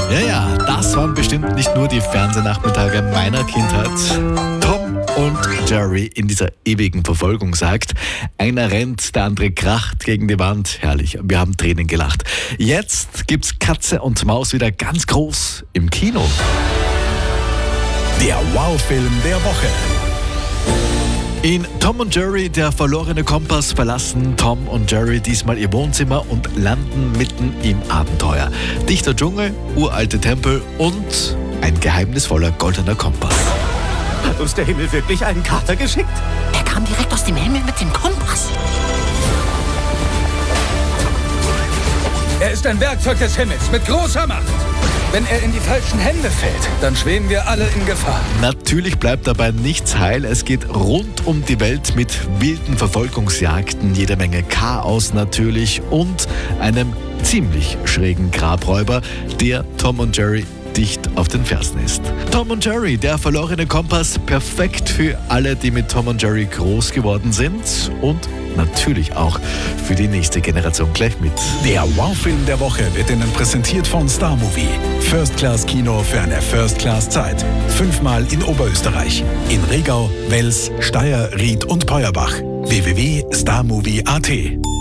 Ja, das waren bestimmt nicht nur die Fernsehnachmittage meiner Kindheit. Tom und Jerry in dieser ewigen Verfolgung sagt, einer rennt, der andere kracht gegen die Wand. Herrlich, wir haben Tränen gelacht. Jetzt gibt's Katze und Maus wieder ganz groß im Kino. Der Wow-Film der Woche. In Tom und Jerry, der verlorene Kompass, verlassen Tom und Jerry diesmal ihr Wohnzimmer und landen mitten im Abenteuer. Dichter Dschungel, uralte Tempel und ein geheimnisvoller goldener Kompass. Hat uns der Himmel wirklich einen Kater geschickt? Er kam direkt aus dem Himmel mit dem Kompass. Er ist ein Werkzeug des Himmels mit großer Macht. Wenn er in die falschen Hände fällt, dann schweben wir alle in Gefahr. Natürlich bleibt dabei nichts heil. Es geht rund um die Welt mit wilden Verfolgungsjagden, jede Menge Chaos natürlich und einem ziemlich schrägen Grabräuber, der Tom und Jerry dicht auf den Fersen ist. Tom und Jerry, der verlorene Kompass, perfekt für alle, die mit Tom und Jerry groß geworden sind und natürlich auch für die nächste Generation gleich mit. Der Wow-Film der Woche wird Ihnen präsentiert von Star Movie. First-Class-Kino für eine First-Class-Zeit. 5-mal in Oberösterreich. In Regau, Wels, Steyr, Ried und Peuerbach. www.starmovie.at